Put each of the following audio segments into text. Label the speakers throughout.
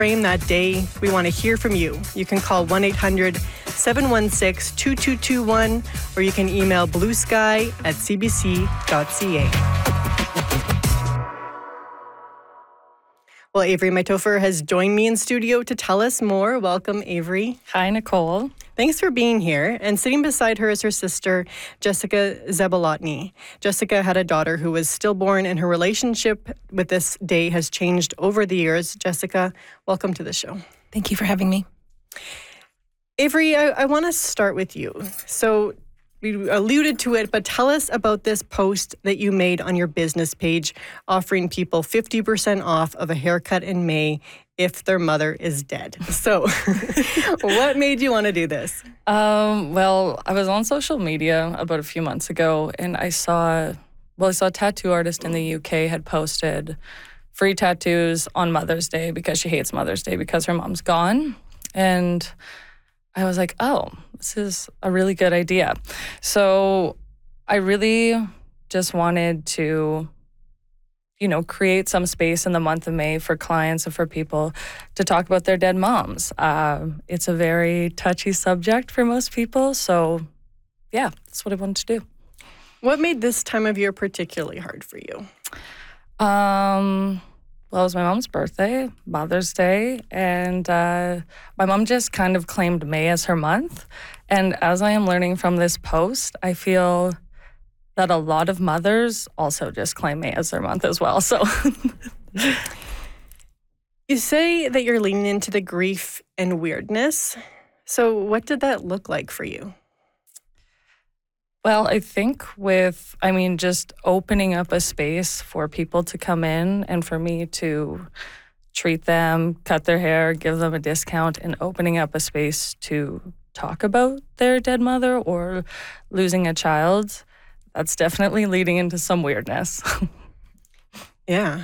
Speaker 1: frame that day. We want to hear from you. You can call 1-800-716-2221 or you can email bluesky@cbc.ca. Well, Avery Mytopher has joined me in studio to tell us more. Welcome, Avery.
Speaker 2: Hi, Nicole.
Speaker 1: Thanks for being here. And sitting beside her is her sister, Jessica Zabolotny. Jessica had a daughter who was stillborn, and her relationship with this day has changed over the years. Jessica, welcome to the show.
Speaker 3: Thank you for having me.
Speaker 1: Avery, I want to start with you. So we alluded to it, but tell us about this post that you made on your business page offering people 50% off of a haircut in May if their mother is dead. So what made you want to do this?
Speaker 2: Well, I was on social media about a few months ago and I saw a tattoo artist in the UK had posted free tattoos on Mother's Day because she hates Mother's Day because her mom's gone. And I was like, oh, this is a really good idea. So I really just wanted to, create some space in the month of May for clients and for people to talk about their dead moms. It's a very touchy subject for most people. So, yeah, that's what I wanted to do.
Speaker 1: What made this time of year particularly hard for you?
Speaker 2: Well, it was my mom's birthday, Mother's Day, and my mom just kind of claimed May as her month. And as I am learning from this post, I feel that a lot of mothers also just claim May as their month as well. So
Speaker 1: you say that you're leaning into the grief and weirdness. So what did that look like for you?
Speaker 2: Well, I think just opening up a space for people to come in and for me to treat them, cut their hair, give them a discount, and opening up a space to talk about their dead mother or losing a child, that's definitely leading into some weirdness.
Speaker 1: Yeah.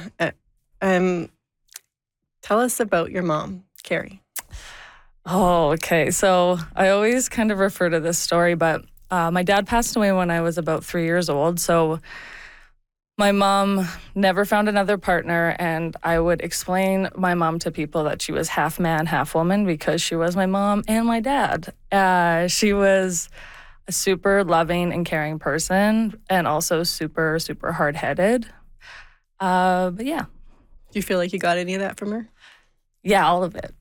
Speaker 1: Tell us about your mom, Carrie.
Speaker 2: Oh, okay. So I always kind of refer to this story, but my dad passed away when I was about 3 years old. So my mom never found another partner, and I would explain my mom to people that she was half man, half woman because she was my mom and my dad. She was a super loving and caring person and also super, super hard-headed. But yeah.
Speaker 1: Do you feel like you got any of that from her?
Speaker 2: Yeah, all of it.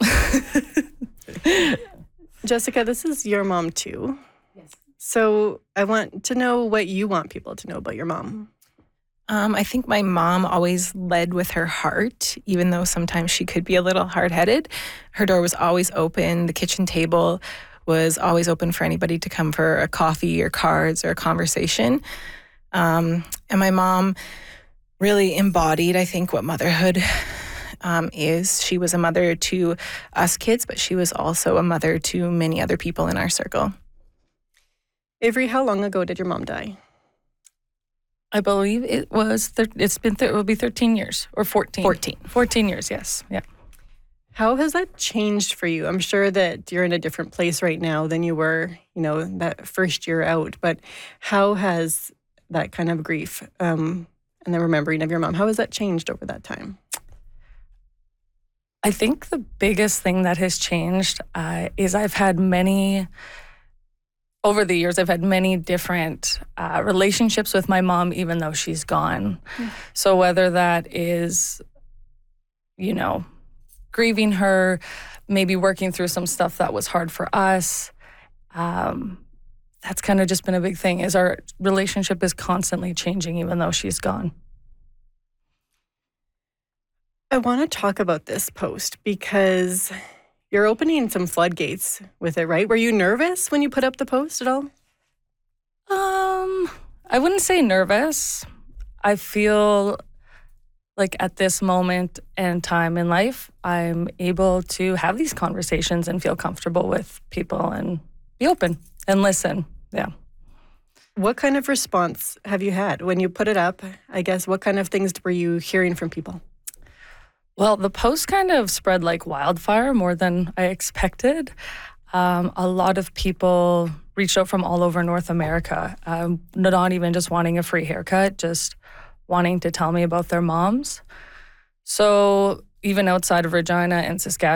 Speaker 1: Jessica, this is your mom too. So I want to know what you want people to know about your mom.
Speaker 3: I think my mom always led with her heart, even though sometimes she could be a little hard-headed. Her door was always open. The kitchen table was always open for anybody to come for a coffee or cards or a conversation. And my mom really embodied, I think, what motherhood is. She was a mother to us kids, but she was also a mother to many other people in our circle.
Speaker 1: Avery, how long ago did your mom die?
Speaker 2: I believe it was, it will be 13 years or 14. 14 years, yes. Yeah.
Speaker 1: How has that changed for you? I'm sure that you're in a different place right now than you were, that first year out. But how has that kind of grief and the remembering of your mom, how has that changed over that time?
Speaker 2: I think the biggest thing that has changed is over the years, I've had many different relationships with my mom, even though she's gone. Mm. So whether that is, grieving her, maybe working through some stuff that was hard for us, that's kind of just been a big thing, is our relationship is constantly changing, even though she's gone.
Speaker 1: I want to talk about this post because you're opening some floodgates with it, right? Were you nervous when you put up the post at all?
Speaker 2: I wouldn't say nervous. I feel like at this moment and time in life, I'm able to have these conversations and feel comfortable with people and be open and listen. Yeah.
Speaker 1: What kind of response have you had when you put it up? I guess, what kind of things were you hearing from people?
Speaker 2: Well, the post kind of spread like wildfire, more than I expected. A lot of people reached out from all over North America, not even just wanting a free haircut, just wanting to tell me about their moms. So, even outside of Regina and Saskatchewan.